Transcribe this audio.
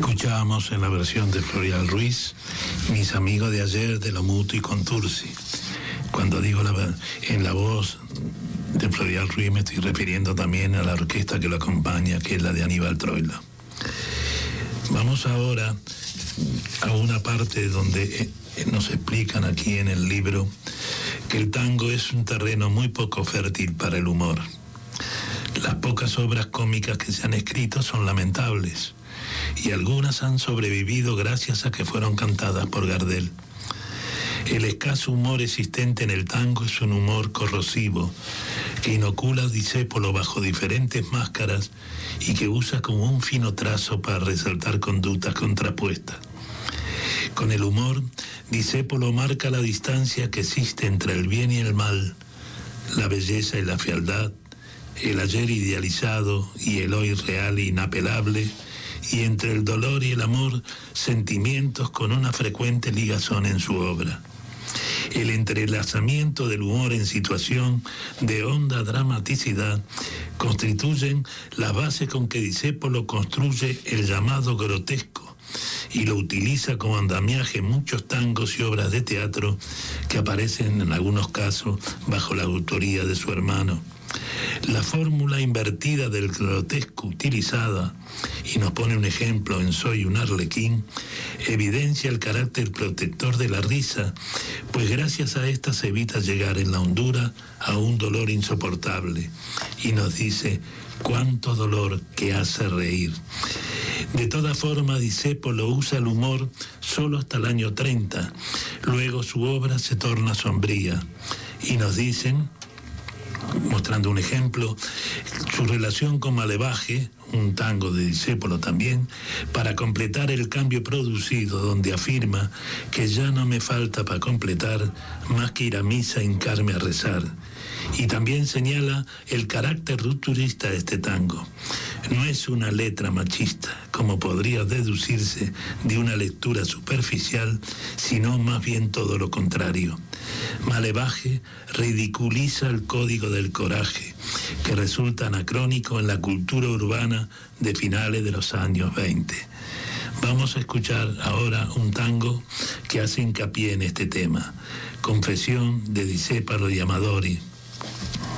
Escuchábamos en la versión de Florial Ruiz, Mis amigos de ayer, de Lo Mutuo y Contursi. Cuando digo en la voz de Florial Ruiz me estoy refiriendo también a la orquesta que lo acompaña, que es la de Aníbal Troilo. Vamos ahora a una parte donde nos explican aquí en el libro que el tango es un terreno muy poco fértil para el humor. Las pocas obras cómicas que se han escrito son lamentables, y algunas han sobrevivido gracias a que fueron cantadas por Gardel. El escaso humor existente en el tango es un humor corrosivo, que inocula a Discépolo bajo diferentes máscaras y que usa como un fino trazo para resaltar conductas contrapuestas. Con el humor, Discépolo marca la distancia que existe entre el bien y el mal, la belleza y la fealdad, el ayer idealizado y el hoy real e inapelable, y entre el dolor y el amor, sentimientos con una frecuente ligazón en su obra. El entrelazamiento del humor en situación de honda dramaticidad constituyen la base con que Discépolo construye el llamado grotesco y lo utiliza como andamiaje en muchos tangos y obras de teatro que aparecen en algunos casos bajo la autoría de su hermano. La fórmula invertida del grotesco utilizada, y nos pone un ejemplo en Soy un arlequín, evidencia el carácter protector de la risa, pues gracias a esta se evita llegar en la hondura a un dolor insoportable, y nos dice cuánto dolor que hace reír. De toda forma, Discépolo usa el humor solo hasta el año 30, luego su obra se torna sombría, y nos dicen, mostrando un ejemplo, su relación con Malevaje, un tango de Discépolo también, para completar el cambio producido, donde afirma que ya no me falta para completar más que ir a misa e hincarme a rezar. Y también señala el carácter rupturista de este tango. No es una letra machista, como podría deducirse de una lectura superficial, sino más bien todo lo contrario. Malevaje ridiculiza el código del coraje, que resulta anacrónico en la cultura urbana de finales de los años 20. Vamos a escuchar ahora un tango que hace hincapié en este tema, Confesión de Discépolo y Amadori.